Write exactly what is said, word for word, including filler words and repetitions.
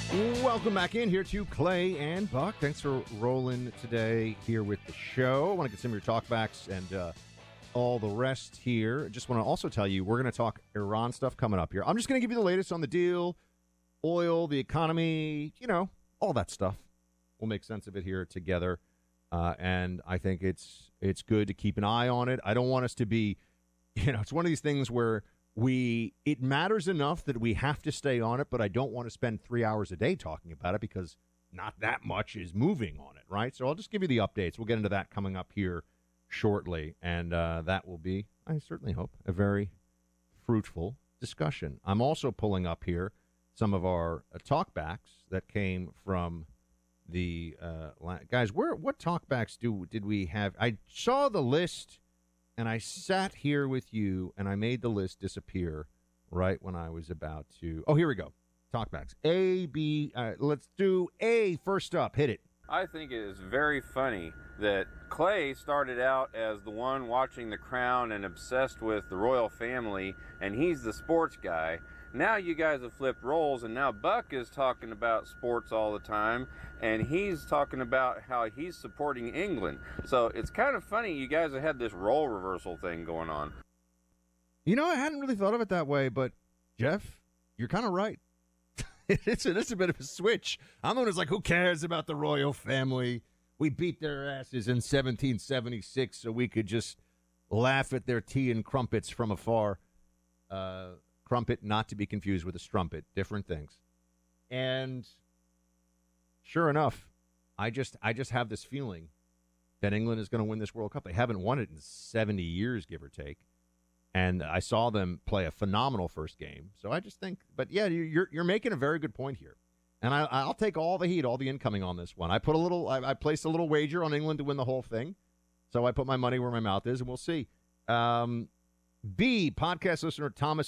Welcome back in here to Clay and Buck. Thanks for rolling today here with the show. I want to get some of your talkbacks and uh, all the rest here. Just want to also tell you we're going to talk Iran stuff coming up here. I'm just going to give you the latest on the deal, oil, the economy, you know, all that stuff. We'll make sense of it here together. Uh, and I think it's it's good to keep an eye on it. I don't want us to be, you know, it's one of these things where we it matters enough that we have to stay on it, but I don't want to spend three hours a day talking about it because not that much is moving on it, right? So I'll just give you the updates. We'll get into that coming up here shortly, and uh, that will be, I certainly hope, a very fruitful discussion. I'm also pulling up here some of our uh, talkbacks that came from the uh, la- guys. Where what talkbacks do did we have? I saw the list, and I sat here with you, and I made the list disappear right when I was about to. Oh, here we go. Talkbacks. A, B. Uh, let's do A first up. Hit it. I think it is very funny that Clay started out as the one watching The Crown and obsessed with the royal family, and he's the sports guy. Now you guys have flipped roles, and now Buck is talking about sports all the time, and he's talking about how he's supporting England. So it's kind of funny you guys have had this role reversal thing going on. You know, I hadn't really thought of it that way, but Jeff, you're kind of right. it's, a, it's a bit of a switch. I'm the one who's like, who cares about the royal family? We beat their asses in seventeen seventy-six so we could just laugh at their tea and crumpets from afar. Uh, crumpet, not to be confused with a strumpet, different things. And sure enough, I just I just have this feeling that England is going to win this World Cup. They haven't won it in seventy years, give or take. And I saw them play a phenomenal first game. So I just think, but yeah, you're you're making a very good point here. And I, I'll take all the heat, all the incoming on this one. I put a little, I, I placed a little wager on England to win the whole thing. So I put my money where my mouth is, and we'll see. Um, B, podcast listener Thomas